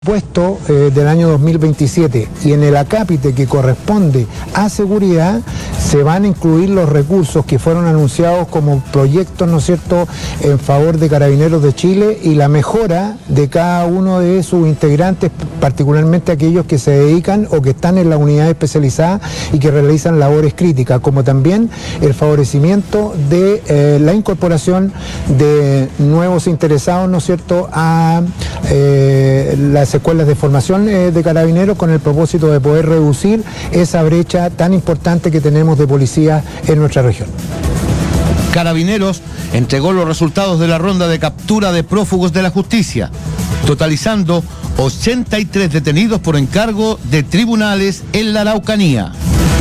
Puesto del año 2027 y en el acápite que corresponde a seguridad se van a incluir los recursos que fueron anunciados como proyectos, ¿no es cierto?, en favor de Carabineros de Chile y la mejora de cada uno de sus integrantes, particularmente aquellos que se dedican o que están en la unidad especializada y que realizan labores críticas, como también el favorecimiento de la incorporación de nuevos interesados, ¿no es cierto?, a las escuelas de formación de Carabineros con el propósito de poder reducir esa brecha tan importante que tenemos de policía en nuestra región. Carabineros entregó los resultados de la ronda de captura de prófugos de la justicia, totalizando 83 detenidos por encargo de tribunales en la Araucanía.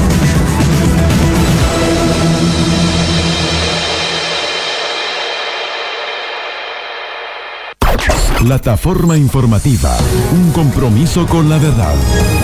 Plataforma informativa, un compromiso con la verdad.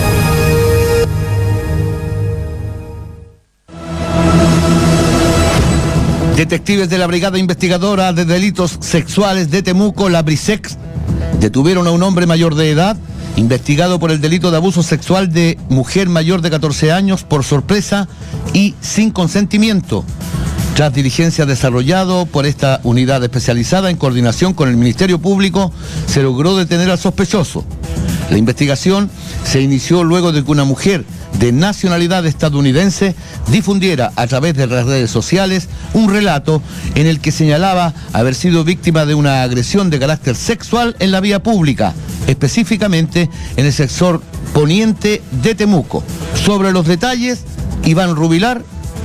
Detectives de la Brigada Investigadora de Delitos Sexuales de Temuco, la BRISEX, detuvieron a un hombre mayor de edad, investigado por el delito de abuso sexual de mujer mayor de 14 años por sorpresa y sin consentimiento. Tras diligencia desarrollado por esta unidad especializada en coordinación con el Ministerio Público, se logró detener al sospechoso. La investigación se inició luego de que una mujer de nacionalidad estadounidense difundiera a través de las redes sociales un relato en el que señalaba haber sido víctima de una agresión de carácter sexual en la vía pública, específicamente en el sector poniente de Temuco. Sobre los detalles, Iván Rubilar,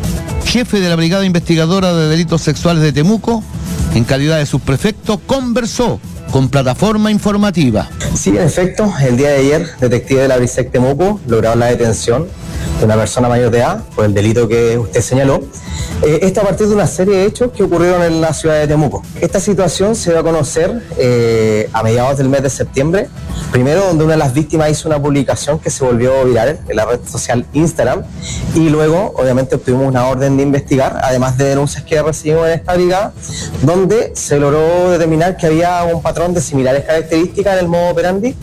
jefe de la Brigada Investigadora de Delitos Sexuales de Temuco, en calidad de subprefecto, conversó con Plataforma Informativa. Sí, en efecto, el día de ayer, detectives de la BRISEC Temuco lograron la detención de una persona mayor de edad por el delito que usted señaló. Esto a partir de una serie de hechos que ocurrieron en la ciudad de Temuco. Esta situación se dio a conocer a mediados del mes de septiembre, primero donde una de las víctimas hizo una publicación que se volvió viral en la red social Instagram, y luego obviamente obtuvimos una orden de investigar, además de denuncias que recibimos en esta brigada, donde se logró determinar que había un patrón de similares características en el modo operandi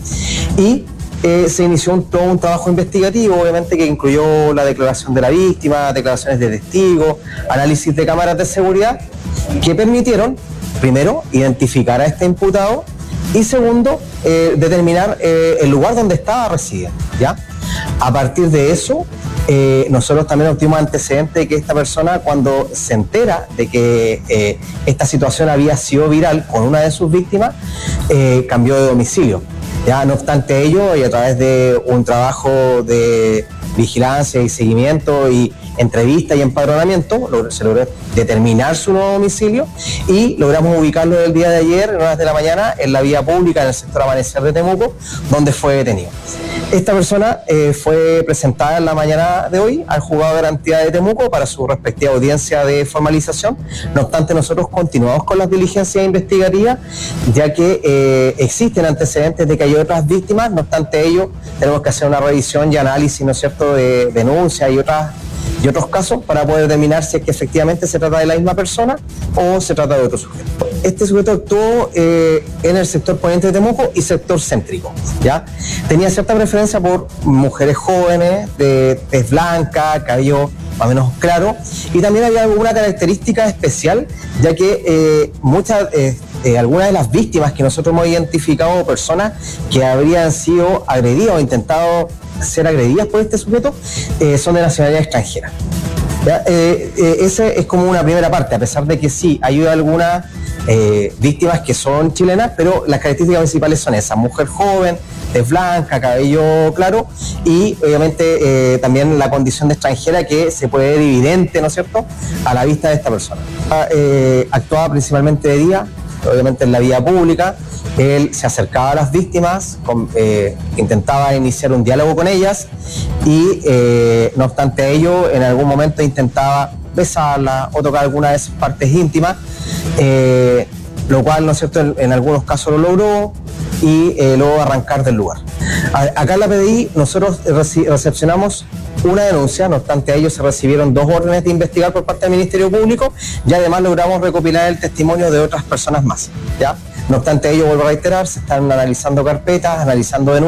y se inició todo un trabajo investigativo, obviamente, que incluyó la declaración de la víctima, declaraciones de testigos, análisis de cámaras de seguridad, que permitieron, primero, identificar a este imputado y segundo, determinar el lugar donde estaba residiendo, ¿ya? A partir de eso, nosotros también obtuvimos antecedentes de que esta persona, cuando se entera de que esta situación había sido viral con una de sus víctimas, cambió de domicilio. Ya, no obstante ello, y a través de un trabajo de vigilancia y seguimiento y entrevista y empadronamiento, se logró determinar su nuevo domicilio y logramos ubicarlo el día de ayer, en horas de la mañana, en la vía pública en el sector Amanecer de Temuco, donde fue detenido. Esta persona fue presentada en la mañana de hoy al juzgado de garantía de Temuco para su respectiva audiencia de formalización. No obstante, nosotros continuamos con las diligencias investigativas, ya que existen antecedentes de que hay otras víctimas. No obstante ello, tenemos que hacer una revisión y análisis, ¿no es cierto?, de denuncias y otros casos para poder determinar si es que efectivamente se trata de la misma persona o se trata de otro sujeto. Este sujeto actuó en el sector poniente de Temuco y sector céntrico, ¿ya? Tenía cierta preferencia por mujeres jóvenes, de tez blanca, cabello más o menos claro, y también había alguna característica especial, ya que algunas de las víctimas que nosotros hemos identificado, personas que habrían sido agredidas o intentado ser agredidas por este sujeto, son de nacionalidad extranjera. Esa es como una primera parte, a pesar de que sí, hay algunas víctimas que son chilenas, pero las características principales son esas: mujer joven, tez blanca, cabello claro, y obviamente también la condición de extranjera, que se puede ver evidente, ¿no es cierto?, a la vista de esta persona. Actuaba principalmente de día, obviamente en la vía pública. Él se acercaba a las víctimas, intentaba iniciar un diálogo con ellas y no obstante ello, en algún momento intentaba besarla o tocar alguna de sus partes íntimas, lo cual, ¿no es cierto?, en algunos casos lo logró y luego arrancar del lugar. Acá en la PDI nosotros recepcionamos una denuncia, no obstante a ello se recibieron 2 órdenes de investigar por parte del Ministerio Público y además logramos recopilar el testimonio de otras personas más, ¿ya? No obstante ello, vuelvo a reiterar, se están analizando carpetas, analizando denuncias.